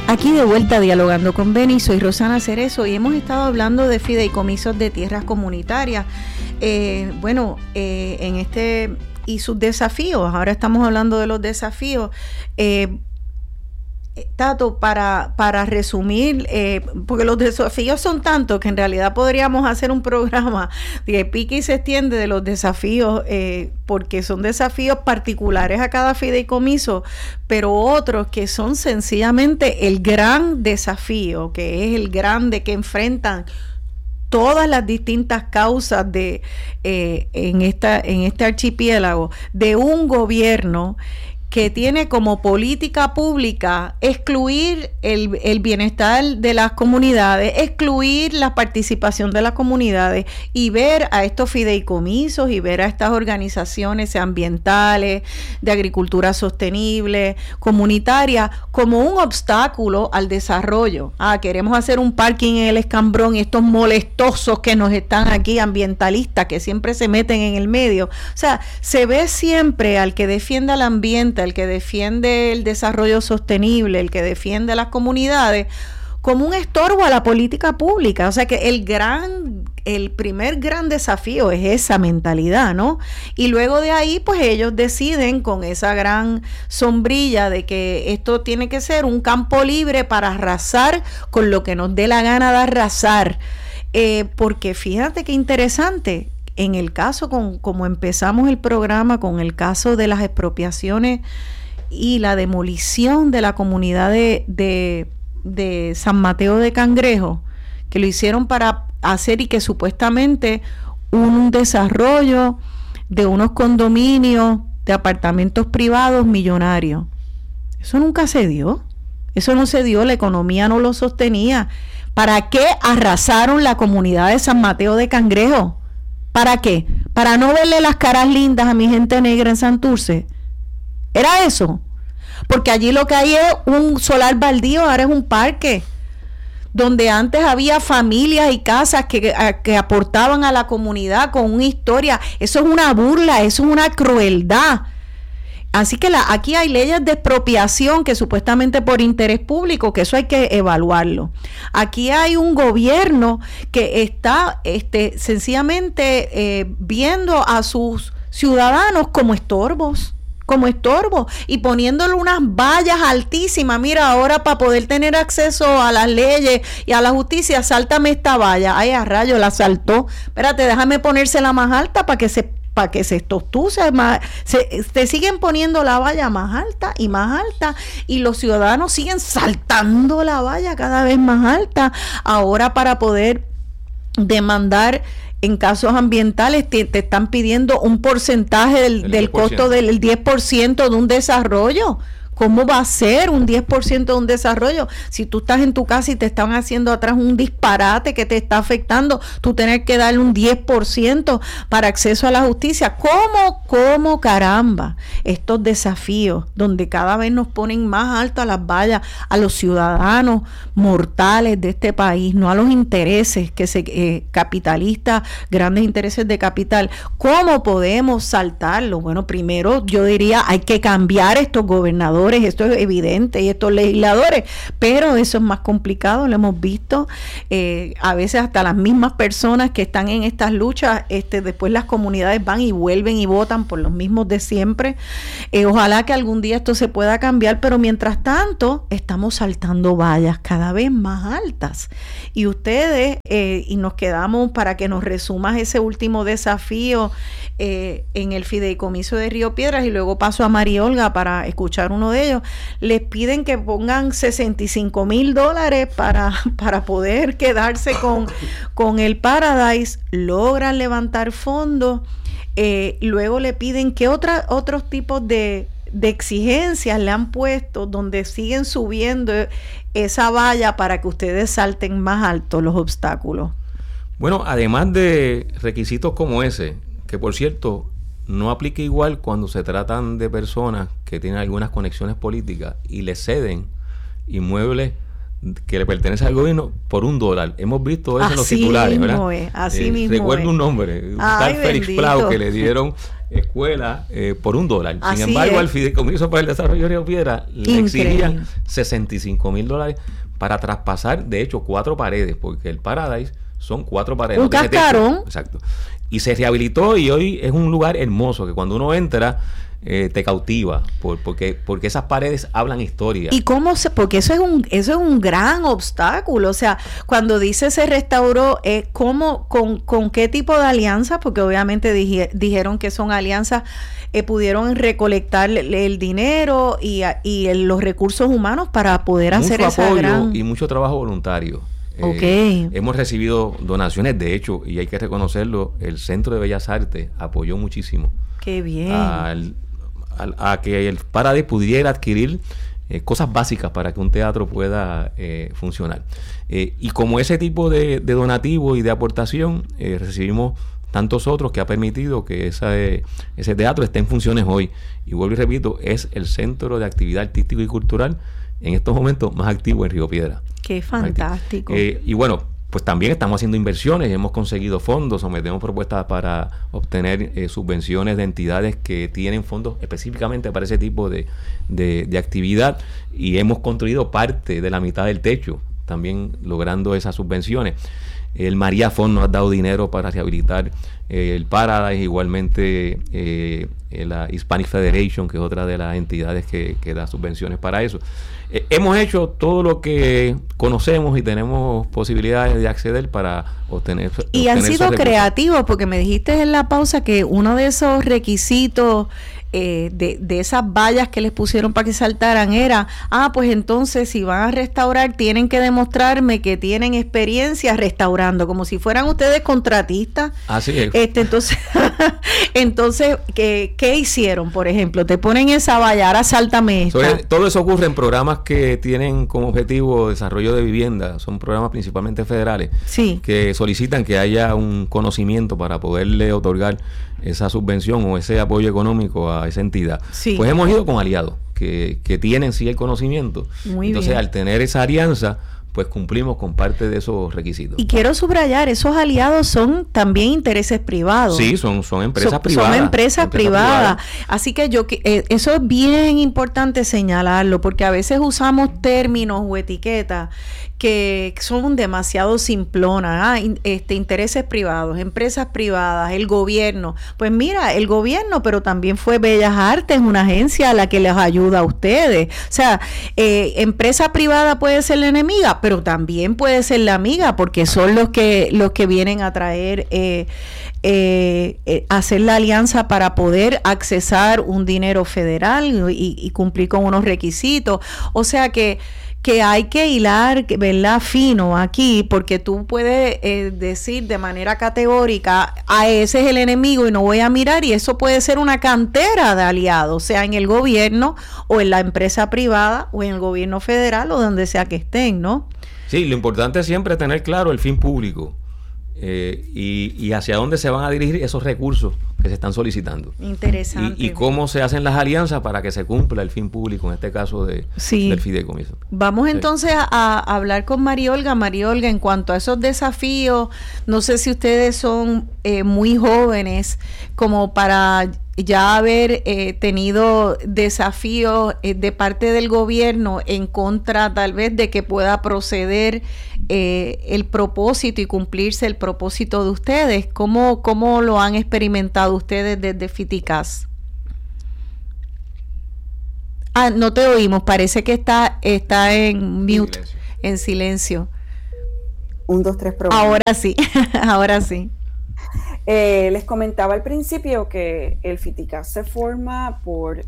Aquí de vuelta dialogando con Beni, soy Rosana Cerezo y hemos estado hablando de fideicomisos de tierras comunitarias. En este y sus desafíos, ahora estamos hablando de los desafíos. Tato, para resumir, porque los desafíos son tantos que en realidad podríamos hacer un programa que pique y se extiende de los desafíos, porque son desafíos particulares a cada fideicomiso, pero otros que son sencillamente el gran desafío, que es el grande que enfrentan todas las distintas causas en este archipiélago de un gobierno que tiene como política pública excluir el bienestar de las comunidades, excluir la participación de las comunidades y ver a estos fideicomisos y ver a estas organizaciones ambientales, de agricultura sostenible, comunitaria, como un obstáculo al desarrollo. Queremos hacer un parking en el Escambrón y estos molestosos que nos están aquí, ambientalistas, que siempre se meten en el medio. O sea, se ve siempre al que defiende el ambiente, el que defiende el desarrollo sostenible, el que defiende las comunidades, como un estorbo a la política pública. O sea que el primer gran desafío es esa mentalidad, ¿no? Y luego de ahí, pues ellos deciden con esa gran sombrilla de que esto tiene que ser un campo libre para arrasar con lo que nos dé la gana de arrasar. Porque fíjate qué interesante. En el caso, como empezamos el programa, con el caso de las expropiaciones y la demolición de la comunidad de San Mateo de Cangrejo, que lo hicieron para hacer y que supuestamente un desarrollo de unos condominios de apartamentos privados millonarios. Eso nunca se dio. Eso no se dio, la economía no lo sostenía. ¿Para qué arrasaron la comunidad de San Mateo de Cangrejo? ¿Para qué? ¿Para no verle las caras lindas a mi gente negra en Santurce? ¿Era eso? Porque allí lo que hay es un solar baldío, ahora es un parque, donde antes había familias y casas que aportaban a la comunidad con una historia. Eso es una burla, eso es una crueldad. Así que aquí hay leyes de expropiación que supuestamente por interés público, que eso hay que evaluarlo. Aquí hay un gobierno que está sencillamente viendo a sus ciudadanos como estorbos y poniéndole unas vallas altísimas. Mira, ahora para poder tener acceso a las leyes y a la justicia, sáltame esta valla. Ay, a rayo, la saltó. Espérate, déjame ponérsela más alta para que se estostuce más. Te siguen poniendo la valla más alta y los ciudadanos siguen saltando la valla cada vez más alta. Ahora, para poder demandar en casos ambientales, te están pidiendo un porcentaje del costo del 10% de un desarrollo. ¿Cómo va a ser un 10% de un desarrollo? Si tú estás en tu casa y te están haciendo atrás un disparate que te está afectando, tú tienes que darle un 10% para acceso a la justicia. ¿Cómo caramba? Estos desafíos donde cada vez nos ponen más alto a las vallas a los ciudadanos mortales de este país, no a los intereses capitalistas, grandes intereses de capital. ¿Cómo podemos saltarlo? Bueno, primero yo diría hay que cambiar estos gobernadores. Esto es evidente, y estos legisladores, pero eso es más complicado, lo hemos visto, a veces hasta las mismas personas que están en estas luchas, después las comunidades van y vuelven y votan por los mismos de siempre. Ojalá que algún día esto se pueda cambiar, pero mientras tanto estamos saltando vallas cada vez más altas, y ustedes, y nos quedamos para que nos resumas ese último desafío en el fideicomiso de Río Piedras, y luego paso a María Olga para escuchar uno de ellos. Les piden que pongan $65,000 para poder quedarse con el Paradise. Logran levantar fondos, luego le piden que otros tipos de exigencias le han puesto, donde siguen subiendo esa valla para que ustedes salten más alto los obstáculos. Bueno, además de requisitos como ese, que por cierto no aplica igual cuando se tratan de personas que tienen algunas conexiones políticas y le ceden inmuebles que le pertenece al gobierno por $1. Hemos visto eso en los titulares, ¿verdad? Así mismo recuerdo un nombre, un tal Félix Plau, que le dieron escuela por $1. Sin embargo, al Fideicomiso para el Desarrollo de Río Piedras le exigían $65,000 para traspasar, de hecho, 4 paredes, porque el Paradise son 4 paredes. Un cascarón. Exacto. Y se rehabilitó y hoy es un lugar hermoso que cuando uno entra te cautiva porque esas paredes hablan historia. ¿Y cómo porque eso es un gran obstáculo? O sea, cuando dice se restauró, ¿cómo, con qué tipo de alianza? Porque obviamente dijeron que son alianzas, pudieron recolectar el dinero y los recursos humanos para poder hacer esa apoyo gran... y mucho trabajo voluntario. Hemos recibido donaciones, de hecho, y hay que reconocerlo, el Centro de Bellas Artes apoyó muchísimo. ¡Qué bien! A que el Paradise pudiera adquirir cosas básicas para que un teatro pueda funcionar. Y como ese tipo de donativo y de aportación, recibimos tantos otros que ha permitido que ese teatro esté en funciones hoy. Y vuelvo y repito, es el centro de actividad artística y cultural en estos momentos más activo en Río Piedras. ¡Qué fantástico! Y bueno, pues también estamos haciendo inversiones, hemos conseguido fondos, sometemos propuestas para obtener subvenciones de entidades que tienen fondos específicamente para ese tipo de actividad, y hemos construido parte de la mitad del techo, también logrando esas subvenciones. El María Fond nos ha dado dinero para rehabilitar el Paradise, igualmente la Hispanic Federation, que es otra de las entidades que da subvenciones para eso. Hemos hecho todo lo que conocemos y tenemos posibilidades de acceder para obtener. Y han sido creativos, porque me dijiste en la pausa que uno de esos requisitos de esas vallas que les pusieron para que saltaran era, pues entonces si van a restaurar tienen que demostrarme que tienen experiencia restaurando, como si fueran ustedes contratistas. Así es. Entonces, ¿qué hicieron? Por ejemplo, te ponen esa valla, ahora sáltame esta. Todo eso ocurre en programas que tienen como objetivo desarrollo de vivienda, son programas principalmente federales, sí, que solicitan que haya un conocimiento para poderle otorgar esa subvención o ese apoyo económico a esa entidad. Sí. Pues hemos ido con aliados que tienen sí el conocimiento. Muy Entonces, bien. al tener esa alianza, pues cumplimos con parte de esos requisitos. Y quiero subrayar, esos aliados son también intereses privados. Sí, son empresas privadas. Son empresas privadas. Así que eso es bien importante señalarlo, porque a veces usamos términos o etiquetas que son demasiado simplonas. Intereses privados, empresas privadas, el gobierno. Pues mira, el gobierno, pero también fue Bellas Artes, una agencia a la que les ayuda a ustedes. O sea, empresa privada puede ser la enemiga, pero también puede ser la amiga, porque son los que vienen a traer, hacer la alianza para poder accesar un dinero federal y cumplir con unos requisitos. O sea que hay que hilar, ¿verdad?, fino aquí, porque tú puedes decir de manera categórica, ese es el enemigo y no voy a mirar, y eso puede ser una cantera de aliados, sea en el gobierno o en la empresa privada o en el gobierno federal o donde sea que estén, ¿no? Sí, lo importante es siempre tener claro el fin público y hacia dónde se van a dirigir esos recursos que se están solicitando. Interesante. Y cómo se hacen las alianzas para que se cumpla el fin público, en este caso del fideicomiso. Vamos entonces a hablar con María Olga. María Olga, en cuanto a esos desafíos, no sé si ustedes son muy jóvenes como para ya haber tenido desafíos de parte del gobierno en contra tal vez de que pueda proceder el propósito y cumplirse el propósito de ustedes. ¿Cómo lo han experimentado ustedes desde FITICAS? No te oímos, parece que está en mute, en silencio. 1, 2, 3, problema. Ahora sí, ahora sí. Les comentaba al principio que el FITICAS se forma por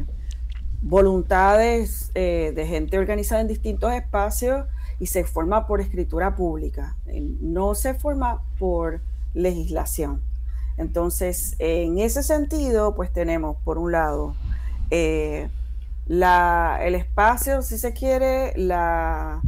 voluntades de gente organizada en distintos espacios y se forma por escritura pública, no se forma por legislación. Entonces, en ese sentido, pues tenemos por un lado el espacio, si se quiere, la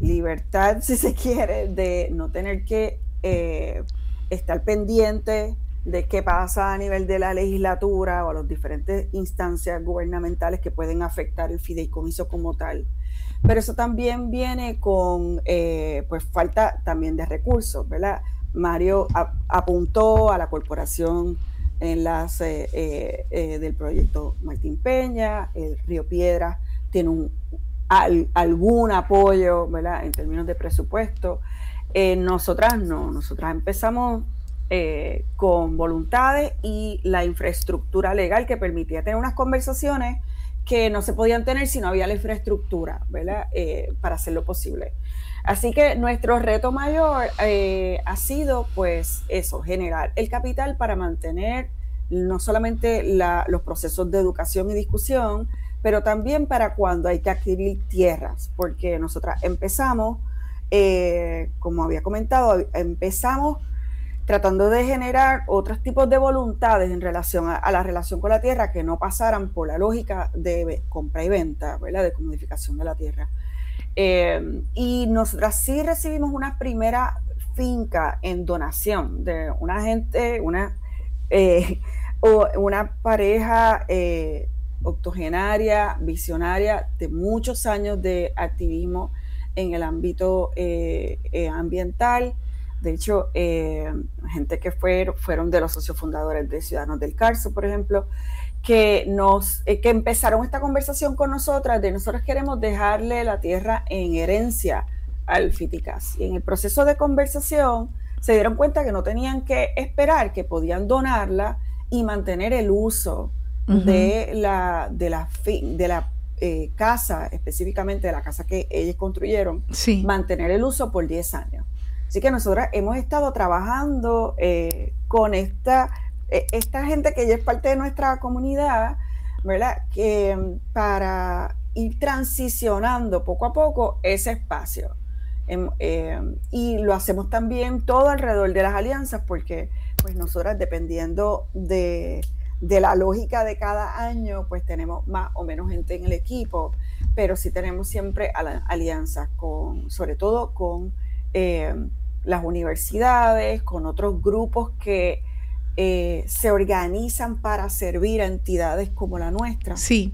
libertad, si se quiere, de no tener que estar pendiente de qué pasa a nivel de la legislatura o a las diferentes instancias gubernamentales que pueden afectar el fideicomiso como tal. Pero eso también viene con pues falta también de recursos, ¿verdad? Mario apuntó a la corporación enlace del proyecto Martín Peña, el Río Piedras tiene algún apoyo, ¿verdad? En términos de presupuesto. Nosotras no, nosotras empezamos con voluntades y la infraestructura legal que permitía tener unas conversaciones que no se podían tener si no había la infraestructura, ¿verdad? Para hacerlo posible. Así que nuestro reto mayor ha sido, pues, eso, generar el capital para mantener no solamente los procesos de educación y discusión, pero también para cuando hay que adquirir tierras, porque nosotras empezamos, como había comentado, empezamos tratando de generar otros tipos de voluntades en relación a la relación con la tierra que no pasaran por la lógica de compra y venta, ¿verdad? De comodificación de la tierra. Y nosotras sí recibimos una primera finca en donación de una gente, una pareja octogenaria, visionaria, de muchos años de activismo en el ámbito ambiental. De hecho, gente que fueron de los socios fundadores de Ciudadanos del Carso, por ejemplo, que empezaron esta conversación con nosotras, de nosotros queremos dejarle la tierra en herencia al FITICAS. Y en el proceso de conversación se dieron cuenta que no tenían que esperar, que podían donarla y mantener el uso de la casa, específicamente de la casa que ellos construyeron, sí, mantener el uso por 10 años. Así que nosotros hemos estado trabajando con esta gente que ya es parte de nuestra comunidad, ¿verdad? Para ir transicionando poco a poco ese espacio. Y lo hacemos también todo alrededor de las alianzas, porque pues nosotras, dependiendo de la lógica de cada año, pues tenemos más o menos gente en el equipo, pero sí tenemos siempre alianzas sobre todo con las universidades, con otros grupos que se organizan para servir a entidades como la nuestra. Sí.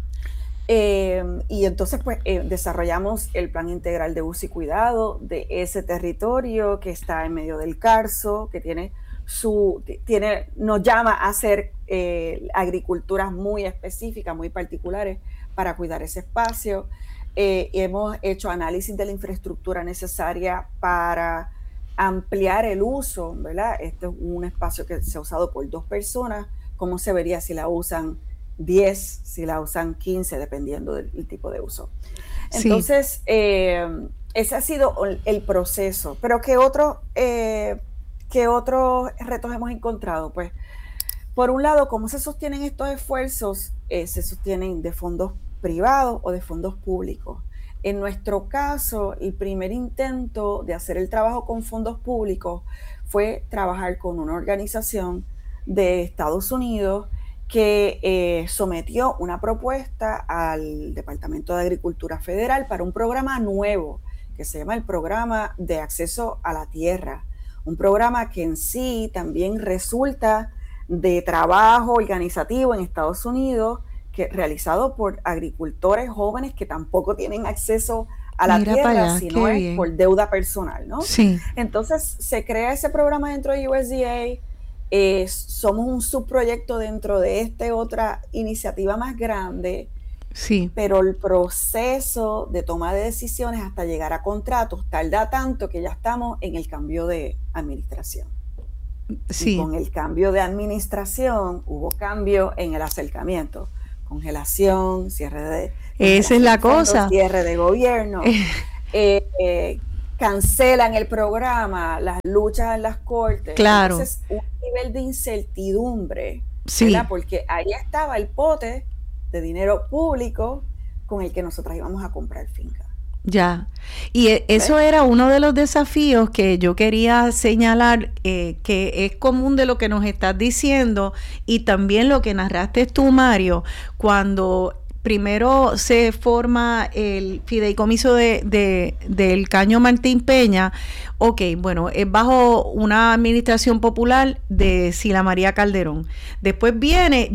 Y entonces pues desarrollamos el plan integral de uso y cuidado de ese territorio que está en medio del Carso, que nos llama a hacer agriculturas muy específicas, muy particulares para cuidar ese espacio. Hemos hecho análisis de la infraestructura necesaria para ampliar el uso, ¿verdad? Este es un espacio que se ha usado por 2 personas. ¿Cómo se vería si la usan 10, si la usan 15, dependiendo del tipo de uso? Entonces, sí, ese ha sido el proceso. Pero ¿qué otros retos hemos encontrado? Pues, por un lado, ¿cómo se sostienen estos esfuerzos? Se sostienen de fondos privados o de fondos públicos. En nuestro caso, el primer intento de hacer el trabajo con fondos públicos fue trabajar con una organización de Estados Unidos que sometió una propuesta al Departamento de Agricultura Federal para un programa nuevo que se llama el Programa de Acceso a la Tierra, un programa que en sí también resulta de trabajo organizativo en Estados Unidos, realizado por agricultores jóvenes que tampoco tienen acceso a la tierra, sino es por deuda personal, ¿no? Sí. Entonces se crea ese programa dentro de USDA, somos un subproyecto dentro de esta otra iniciativa más grande, sí, pero el proceso de toma de decisiones hasta llegar a contratos tarda tanto que ya estamos en el cambio de administración. Sí. Y con el cambio de administración hubo cambio en el acercamiento. Congelación, cierre de... Esa es la cosa. Cierre de gobierno. Cancelan el programa, las luchas en las cortes. Claro. Entonces, un nivel de incertidumbre, sí, ¿verdad? Porque ahí estaba el pote de dinero público con el que nosotros íbamos a comprar finca. Ya, y eso era uno de los desafíos que yo quería señalar, que es común de lo que nos estás diciendo y también lo que narraste tú, Mario, cuando primero se forma el fideicomiso del Caño Martín Peña. Ok, bueno, es bajo una administración popular de Sila María Calderón. Después viene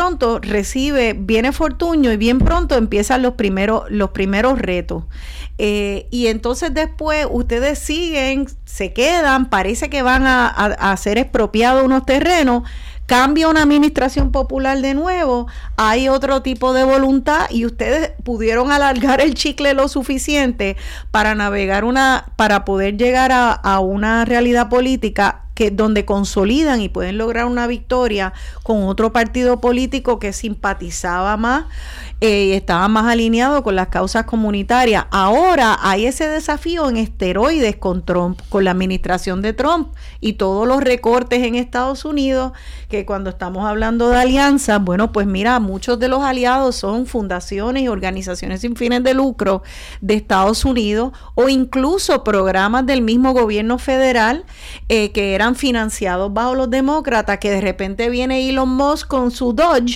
Fortuño y bien pronto empiezan los primeros retos. Y entonces después ustedes siguen, se quedan, parece que van a ser expropiados unos terrenos, cambia una administración popular de nuevo, hay otro tipo de voluntad y ustedes pudieron alargar el chicle lo suficiente para para poder llegar a una realidad política donde consolidan y pueden lograr una victoria con otro partido político que simpatizaba más, estaba más alineado con las causas comunitarias. Ahora hay ese desafío en esteroides con Trump, con la administración de Trump y todos los recortes en Estados Unidos, que cuando estamos hablando de alianzas, bueno, pues mira, muchos de los aliados son fundaciones y organizaciones sin fines de lucro de Estados Unidos o incluso programas del mismo gobierno federal que eran financiados bajo los demócratas, que de repente viene Elon Musk con su Dodge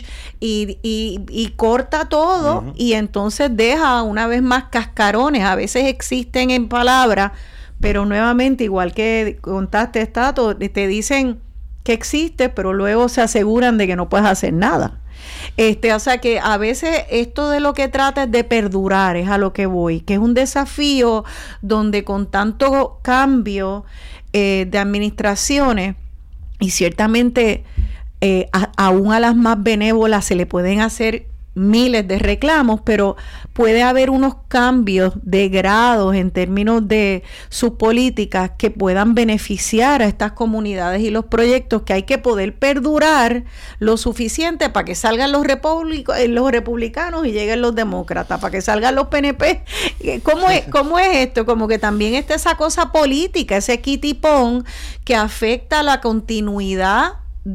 y corta todo. Uh-huh. Y entonces deja una vez más cascarones, a veces existen en palabras, pero nuevamente, igual que contaste, Tato, te dicen que existe, pero luego se aseguran de que no puedes hacer nada. O sea que a veces esto de lo que trata es de perdurar, es a lo que voy, que es un desafío donde con tanto cambio de administraciones y ciertamente aún a las más benévolas se le pueden hacer miles de reclamos, pero puede haber unos cambios de grados en términos de sus políticas que puedan beneficiar a estas comunidades y los proyectos que hay que poder perdurar lo suficiente para que salgan los republicanos y lleguen los demócratas, para que salgan los PNP. ¿Cómo es esto? Como que también está esa cosa política, ese quitipón que afecta la continuidad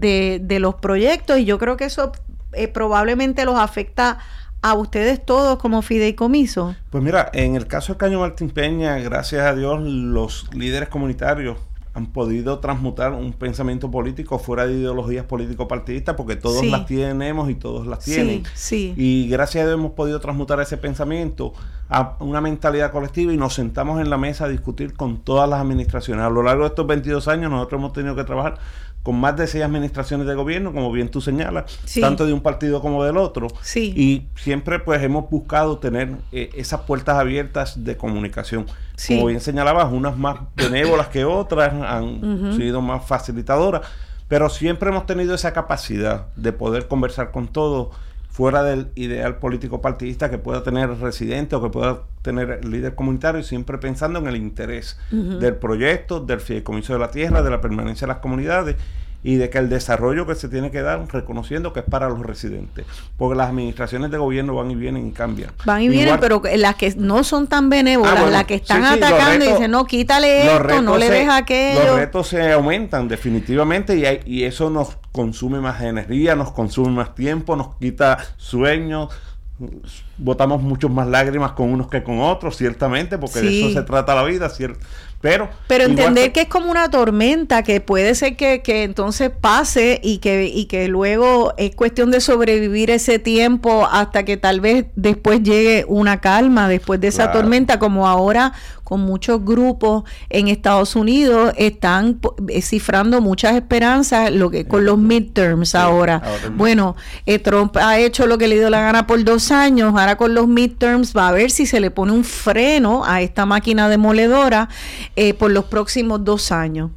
de los proyectos, y yo creo que eso probablemente los afecta a ustedes todos como fideicomiso. Pues mira, en el caso del Caño Martín Peña, gracias a Dios, los líderes comunitarios han podido transmutar un pensamiento político fuera de ideologías político-partidistas, porque todos las tenemos y todos las tienen. Sí. Y gracias a Dios hemos podido transmutar ese pensamiento a una mentalidad colectiva y nos sentamos en la mesa a discutir con todas las administraciones. A lo largo de estos 22 años nosotros hemos tenido que trabajar con más de 6 administraciones de gobierno, como bien tú señalas, tanto de un partido como del otro. Sí. Y siempre pues hemos buscado tener esas puertas abiertas de comunicación. Sí. Como bien señalabas, unas más benévolas que otras, han sido más facilitadoras, pero siempre hemos tenido esa capacidad de poder conversar con todos fuera del ideal político partidista que pueda tener el residente o que pueda tener el líder comunitario, siempre pensando en el interés del proyecto, del fideicomiso de la tierra, de la permanencia de las comunidades y de que el desarrollo que se tiene que dar, reconociendo que es para los residentes, porque las administraciones de gobierno van y vienen y cambian. Van y vienen, pero las que no son tan benévolas, las que están atacando y dicen, no, quítale esto, no le dejes aquello. Los retos se aumentan definitivamente y eso nos consume más energía, nos consume más tiempo, nos quita sueños, botamos muchas más lágrimas con unos que con otros, ciertamente, porque de eso se trata la vida, ¿cierto? Pero entender que es como una tormenta, que puede ser que entonces pase y que luego es cuestión de sobrevivir ese tiempo hasta que tal vez después llegue una calma después de esa tormenta, como ahora con muchos grupos en Estados Unidos están cifrando muchas esperanzas con los midterms ahora. Bueno, Trump ha hecho lo que le dio la gana por 2 años, ahora con los midterms va a ver si se le pone un freno a esta máquina demoledora por los próximos 2 años.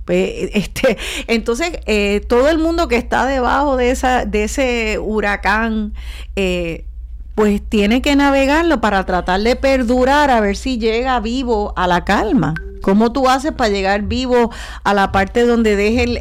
Entonces, todo el mundo que está debajo de ese huracán, pues tiene que navegarlo para tratar de perdurar, a ver si llega vivo a la calma. ¿Cómo tú haces para llegar vivo a la parte donde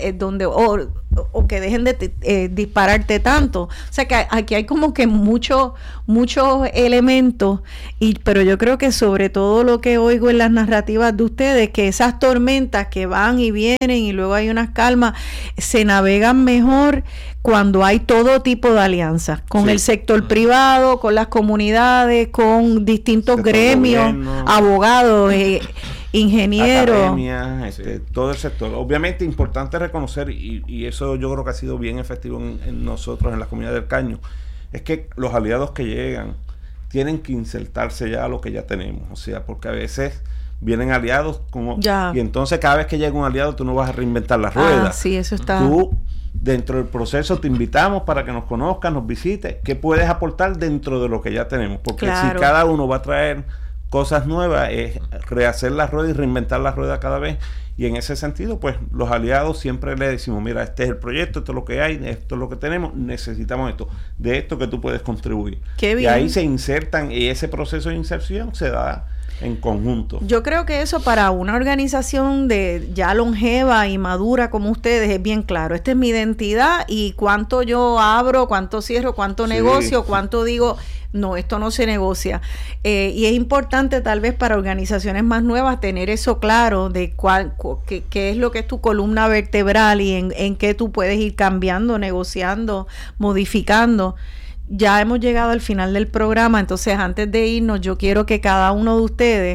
o que dejen de dispararte tanto? O sea que aquí hay como que muchos elementos, pero yo creo que sobre todo lo que oigo en las narrativas de ustedes, que esas tormentas que van y vienen y luego hay unas calmas, se navegan mejor cuando hay todo tipo de alianzas, con el sector privado, con las comunidades, con distintos gremios, abogados, ingenieros, academia, todo el sector. Obviamente importante reconocer, y eso yo creo que ha sido bien efectivo en nosotros, en la comunidad del Caño, es que los aliados que llegan tienen que insertarse ya a lo que ya tenemos. O sea, porque a veces vienen aliados y entonces cada vez que llega un aliado tú no vas a reinventar la rueda. Sí, eso está. Tú, dentro del proceso, te invitamos para que nos conozcas, nos visites. ¿Qué puedes aportar dentro de lo que ya tenemos? Porque si cada uno va a traer cosas nuevas, es rehacer la rueda y reinventar la rueda cada vez. Y en ese sentido, pues los aliados siempre le decimos, mira, este es el proyecto, esto es lo que hay, esto es lo que tenemos, necesitamos esto, de esto que tú puedes contribuir. Qué bien. Y ahí se insertan, y ese proceso de inserción se da en conjunto. Yo creo que eso para una organización de ya longeva y madura como ustedes es bien claro. Esta es mi identidad y cuánto yo abro, cuánto cierro, cuánto negocio, cuánto digo, no, esto no se negocia. Y es importante tal vez para organizaciones más nuevas tener eso claro de qué es lo que es tu columna vertebral y en qué tú puedes ir cambiando, negociando, modificando. Ya hemos llegado al final del programa, entonces antes de irnos yo quiero que cada uno de ustedes,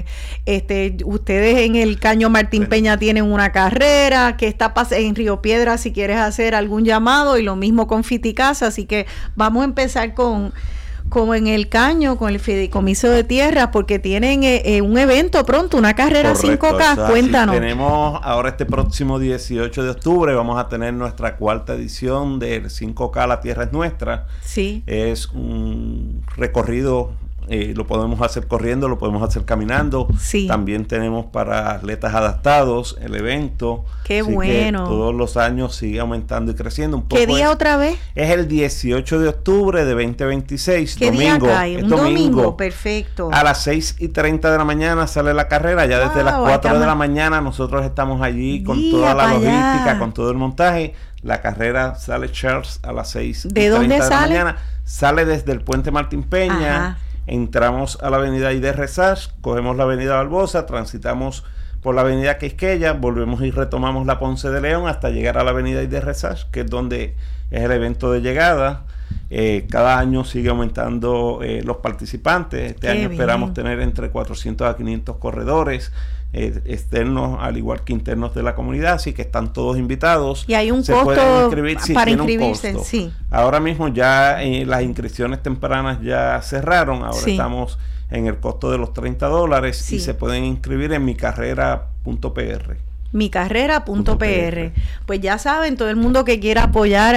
ustedes en el Caño Martín Peña tienen una carrera, que está en Río Piedras si quieres hacer algún llamado y lo mismo con Fiticasa, así que vamos a empezar como en el Caño, con el Fideicomiso de Tierras, porque tienen un evento pronto, una carrera 5K, o sea, cuéntanos. Sí, tenemos ahora este próximo 18 de octubre, vamos a tener nuestra 4ª edición del 5K La Tierra es Nuestra. Sí. Es un recorrido, lo podemos hacer corriendo, lo podemos hacer caminando. Sí. También tenemos para atletas adaptados el evento. Qué así bueno. Que todos los años sigue aumentando y creciendo un poco. ¿Qué día otra vez? Es el 18 de octubre de 2026. ¿Qué domingo. día cae? Un domingo, perfecto. A las 6:30 de la mañana sale la carrera. Ya desde las 4 de la mañana nosotros estamos allí con toda la logística, con todo el montaje. La carrera sale Charles a las 6:30 ¿De dónde de la sale? mañana. Sale desde el Puente Martín Peña. Ajá. Entramos a la avenida Aide Resach, cogemos la avenida Barbosa, transitamos por la avenida Quisqueya, volvemos y retomamos la Ponce de León hasta llegar a la avenida Aide Resach, que es donde es el evento de llegada. Cada año sigue aumentando los participantes. Este año esperamos tener entre 400 a 500 corredores externos, al igual que internos de la comunidad, así que están todos invitados. Y hay un costo para inscribirse. Sí. Ahora mismo ya las inscripciones tempranas ya cerraron, ahora estamos en el costo de los $30 y se pueden inscribir en micarrera.pr. micarrera.pr. Pues ya saben, todo el mundo que quiera apoyar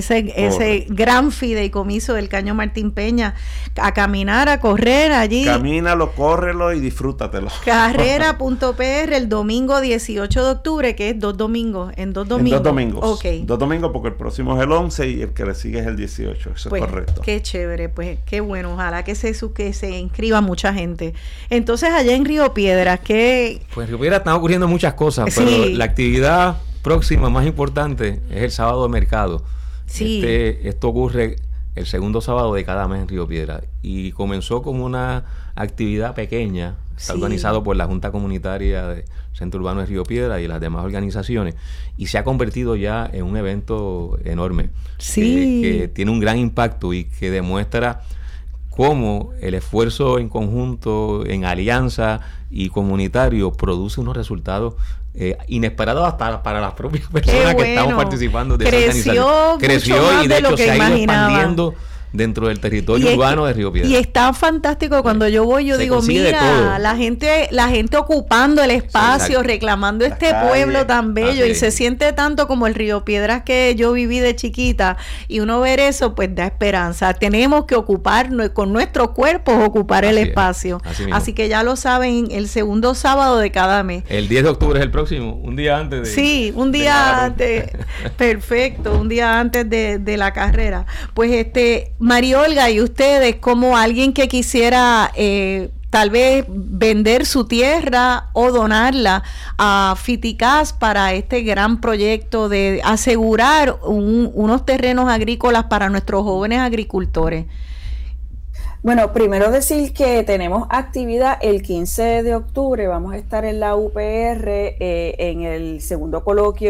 ese gran fideicomiso del Caño Martín Peña, a caminar, a correr allí. Camínalo, córrelo y disfrútatelo. Carrera.pr el domingo 18 de octubre, que es 2 domingos. En 2 domingos. En 2 domingos. Okay. 2 domingos porque el próximo es el 11 y el que le sigue es el 18. Eso pues, es correcto. Qué chévere, pues qué bueno. Ojalá que se inscriba mucha gente. Entonces, allá en Río Piedras, ¿qué? Pues en Río Piedras están ocurriendo muchas cosas, Sí. pero la actividad próxima más importante es el sábado de mercado. Sí. Esto ocurre el segundo sábado de cada mes en Río Piedras y comenzó como una actividad pequeña, está organizado por la Junta Comunitaria del Centro Urbano de Río Piedras y las demás organizaciones, y se ha convertido ya en un evento enorme, que tiene un gran impacto y que demuestra cómo el esfuerzo en conjunto, en alianza y comunitario produce unos resultados inesperados hasta para las propias personas que estamos participando de esa organización. Creció y de hecho se ha ido expandiendo dentro del territorio urbano de Río Piedras. Y es tan fantástico cuando yo voy, yo digo, mira, la gente ocupando el espacio, reclamando este pueblo tan bello, y se siente tanto como el Río Piedras que yo viví de chiquita, y uno ver eso pues da esperanza. Tenemos que ocupar con nuestros cuerpos, ocupar el espacio. Así que ya lo saben, el segundo sábado de cada mes. El 10 de octubre es el próximo, un día antes de... Sí, un día antes. Perfecto, un día antes de la carrera. Pues María Olga, y ustedes, como alguien que quisiera tal vez vender su tierra o donarla a Fiticas para este gran proyecto de asegurar unos terrenos agrícolas para nuestros jóvenes agricultores. Bueno, primero decir que tenemos actividad el 15 de octubre, vamos a estar en la UPR en el segundo coloquio